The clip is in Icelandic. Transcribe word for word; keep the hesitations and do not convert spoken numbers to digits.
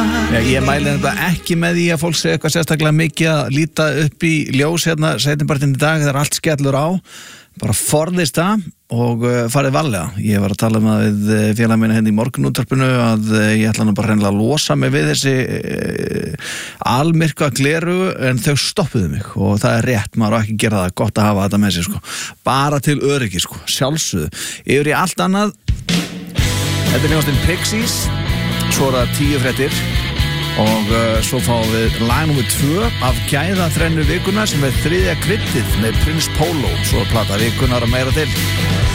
Já, ég mæli þetta ekki með því að fólk segja eitthvað sérstaklega mikið að líta upp í ljós hérna seinnipartinn í dag þegar allt skellur á. Bara forðist það og uh, farið varlega. Ég var að tala um það við félaga mína hérna í morgunútvarpinu að uh, ég ætla nú bara hreinlega að losa mig við þessi uh, almyrkva gleru en þau stoppuðu mig og það er rétt, maður á ekki að gera það, gott að hafa þetta með sér sko. Bara til öryggi sko, sjálfsögðu. Yfir í allt annað, þetta er nefnastinn Pixies, svo er það tíu fréttir og uh, svo fáum við lag númer tvö af gæða þrennu vikuna sem er þriðja kryddið með Prins Pólo, svo er plata vikunar að meira til.